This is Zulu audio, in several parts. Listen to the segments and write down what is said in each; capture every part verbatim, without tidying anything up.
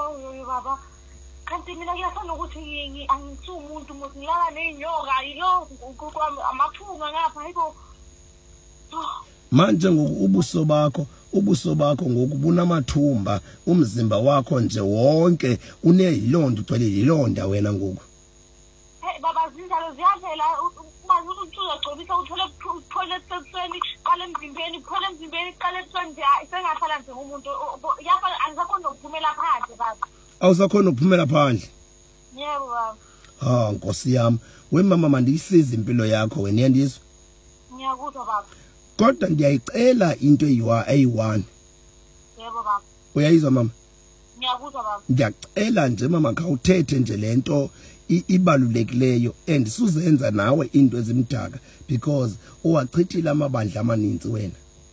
yo baba kanti mina ngiyafuna ukuthi angithu umuntu muthi ngilala nezinyoka yo amaphunga ngapha hayibo manje ngoku ubuso bakho ubuso bakho ngokubuna amathumba umzimba wakho nje wonke unezilonda ugcwele izilonda wena ngoku hey baba zindalo ziyavela uma uzogcobisa uthole uthole ekseni qala emzimbeni phole emzimbeni qala ekseni sengahlala nje umuntu yafa angisakhona ukuphumela phandle baba awusakhona ukuphumela phandle yebo baba ha nkosi yami wemama mandiyisize impilo yakho wena yandizwa ngiyakuzwa baba kodwa ndiyayicela into eyiwa eyi-one yebo baba uyayizwa mama ngiyakuzwa baba ndiyacela nje mama khawuthethe nje lento ibalulekileyo and suzenza nawe into ezimdaka because uwachithile amabandla amaninzi wena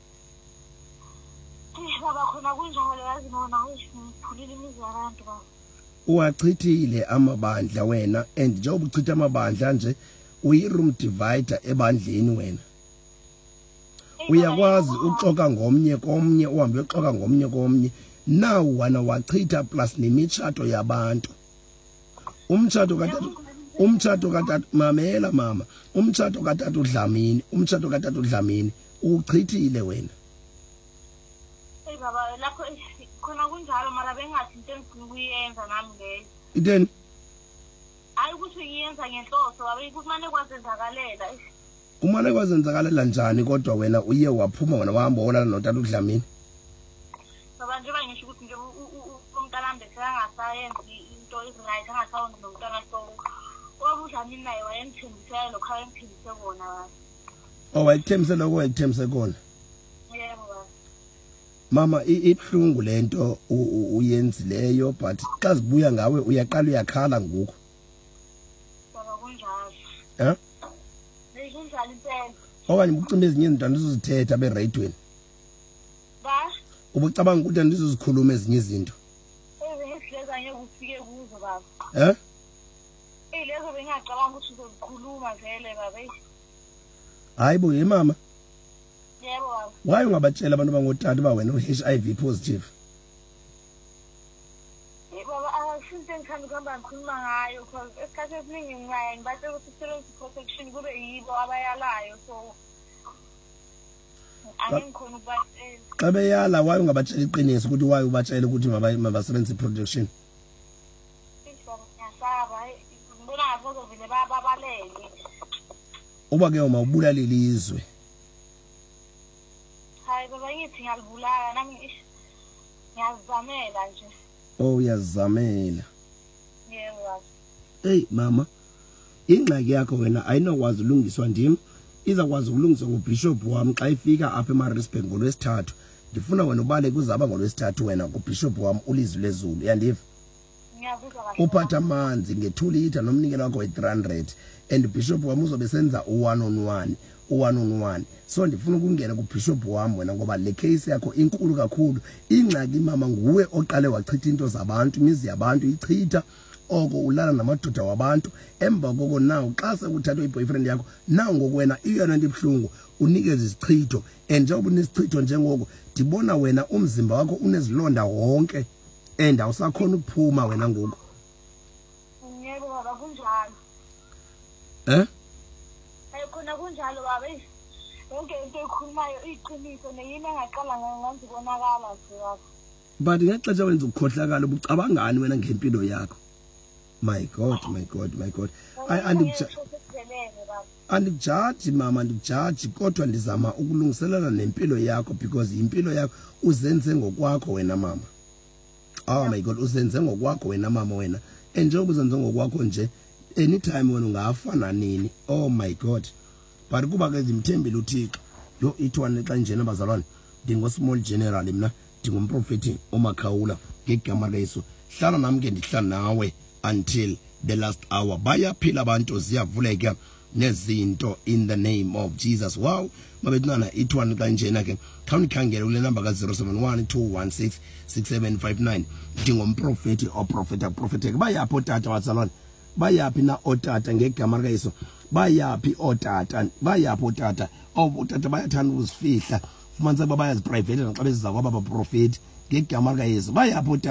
baba khona kunjalo yazi nona ngiphulile imizi yabantu baba uwachithile amabandla wena and njengoba uchitha amabandla nje uyi-room divider ebandleni wena uyakwazi uxoka ngomnye komnye uhambe uxoka ngomnye komnye now wana wachitha plus nemitshato yabantu umtshato katatu umtshato katatu mamela mama umtshato katatu Dlamini umtshato katatu Dlamini uchithile wena hey baba lapho khona kunjalo mara bengathi into engifuna ukuyenza nami leyo itheni hayi ukuthi ngiyenza ngenhloso babe kumane kwazenzakalela kumane kwazenzakalela njani kodwa wena uye waphuma wena wahamba wona notata uDlamini baba nje bangisho ukuthi nje umntalambe seyangasayenzi into ezingayithi angasawona nomntana so obuDlamini naye wayemthembisela lokho ayemthembise kona baba oh wayethembise lokho wayethembise kona yebo baba mama ibhlungu lento uyenzileyo but xa zibuya ngawe uyaqala uyakhala ngoku baba kunjalo eh kunjalo impela okanye ubucimba ezinye izinto andizozithetha beradweni ba ubucabanga ukuthi andizozikhuluma ezinye izinto ezihleza ngeke ufike kuzo baba eh eh lezo bengacabanga ukuthi uzozikhuluma vele baba hayibo ye mama yebo baba waye ungabatshela abantu bangotata ba wena u-H I V positive baba akushintshe ngithanda ukuhamba ngikhuluma ngayo because esikhathi esiningi ngiyaye ngibatshela ukuthi i-serenity protection kube yibo abayalayo so angikhona ukubatshela xa beyala waye ungabatshela iqiniso ukuthi waye ubatshela ukuthi mabasebenzise i-protection ngiyasaba ngibona ngathi bazovele babalele uba ke uma ubulala ilizwe hayi baba ngithi ngiyalibulala nami ngiyazamela nje oh uyazamela yebo hey mama ingxaki yakho wena ayinokwazi ulungiswa ndim izakwazi ukulungiswa ngubishop wami xa ifika apha eMaritzburg ngolwesithathu ndifuna wena ubale kuzaba ngolwesithathu wena kubishop wami uLizwi leZulu yandiva ngiyabuzwa kahle uphatha amanzi nge-two liter nomnikelo wakho we-three hundred and bishop wami uzobe senza u-one on one u-one on one so ndifuna ukungena kubishop wami wena ngoba le case yakho inkulu kakhulu ingxaki mama nguwe oqale wachitha into zabantu imizi yabantu ichitha oko ulala namadoda wabantu emva koko nawo xa sekuthathwa i-boyfriend yakho nawo ngokwena iyona nto ibhlungu unikeze isichitho and njengoba unesichitho njengoko ndibona wena umzimba wakho unezilonda wonke and awusakhona ukuphuma wena ngoku yebo baba kunjalo eh khona kunjalo baba yonke into ekhulumayo iqiniso neyini engaqala ngangizibonakala nje baba but ngexesha wenza ukukhohlakala ubucabangani wena ngempilo yakho my god my god my god I andikujaji mama andikujaji kodwa ndizama ukulungiselela nempilo yakho because impilo yakho uzenze ngokwakho wena mama oh my god uzenze ngokwakho wena mama wena and njengoba uzenze ngokwakho nje anytime wena ungafana nini oh my god but kuba ke ndimthembile uThixo yo ithwane xa njena bazalwane dingo small general mina ndingumprofeti oMakhawula ngegama leso hlala nami ke ndihlala nawe until the last hour bayaphila abantu ziyavuleka nezinto in the name of Jesus wow mabetnana ithwane xa njena ke khawunikhangele kule number ka zero seven one two one six six seven five nine ndingumprofeti oprofeta prophetic bayapho tata bazalwane bayaphi na otata ngegama leso bayaphi otata bayaphi otata otata bayathanda ukuzifihla fumanise bayazi private naxa besiza kwaba profeti ngegama leso bayaphi